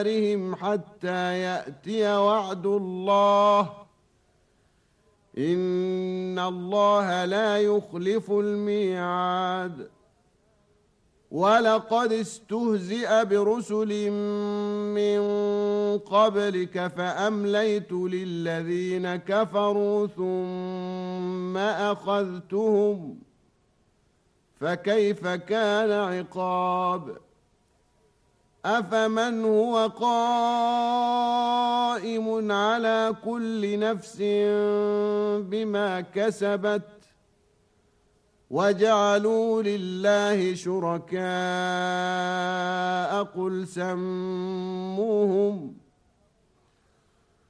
ديارهم حتى يأتي وعد الله إن الله لا يخلف الميعاد ولقد استهزئ برسل من قبلك فأمليت للذين كفروا ثم أخذتهم فكيف كان عقاب أفمن هو قائم على كل نفس بما كسبت وجعلوا لله شركاء قل سموهم